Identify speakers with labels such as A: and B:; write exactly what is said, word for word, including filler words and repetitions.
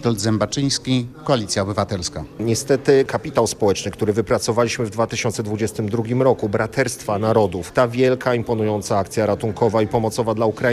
A: Witold Zębaczyński, Koalicja Obywatelska.
B: Niestety kapitał społeczny, który wypracowaliśmy w dwa tysiące dwudziestym drugim roku, Braterstwa Narodów, ta wielka, imponująca akcja ratunkowa i pomocowa dla Ukrainy,